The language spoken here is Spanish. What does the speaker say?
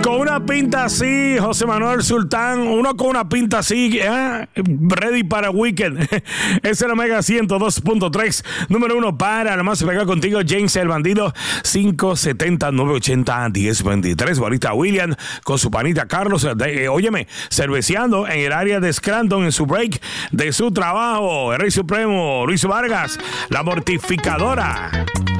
Con una pinta así, José Manuel Sultán, uno con una pinta así, ready para weekend. Es el Omega 102.3, número 1 para la más pegada contigo, James el Bandido, 570-980-1023. Barista William con su panita Carlos, óyeme, cerveceando en el área de Scranton en su break de su trabajo. El Rey Supremo, Luis Vargas, la mortificadora.